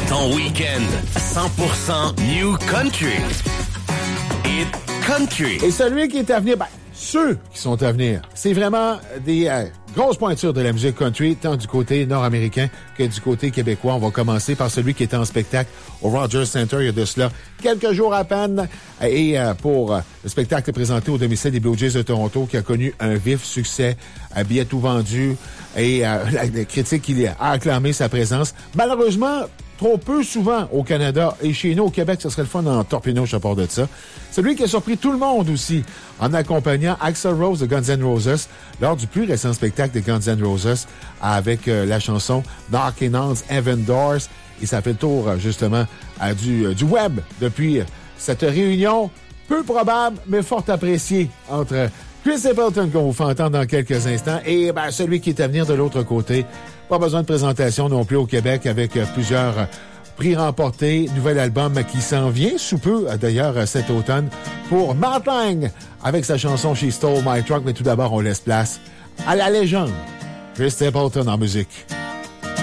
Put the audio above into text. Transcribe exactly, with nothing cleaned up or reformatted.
Ton week-end cent pour cent New Country. Hit Country. Et celui qui est à venir, ben, ceux qui sont à venir, c'est vraiment des euh, grosses pointures de la musique country, tant du côté nord-américain que du côté québécois. On va commencer par celui qui était en spectacle au Rogers Center il y a de cela quelques jours à peine. Et euh, pour euh, le spectacle présenté au domicile des Blue Jays de Toronto, qui a connu un vif succès, un billet tout vendu, et euh, la, la critique qui a acclamé sa présence. Malheureusement, trop peu souvent au Canada et chez nous au Québec, ce serait le fun en torpinoche à part de ça. Celui qui a surpris tout le monde aussi en accompagnant Axl Rose de Guns N' Roses lors du plus récent spectacle de Guns N' Roses avec euh, la chanson Knockin' on Heaven Doors. Et ça fait le tour justement à du, euh, du web depuis cette réunion peu probable mais fort appréciée entre Chris Stapleton qu'on vous fait entendre dans quelques instants et ben, celui qui est à venir de l'autre côté. Pas besoin de présentation non plus au Québec avec euh, plusieurs euh, prix remportés. Nouvel album qui s'en vient sous peu, euh, d'ailleurs, euh, cet automne, pour Matt Lang avec sa chanson She Stole My Truck. Mais tout d'abord, on laisse place à la légende Chris Stapleton en musique.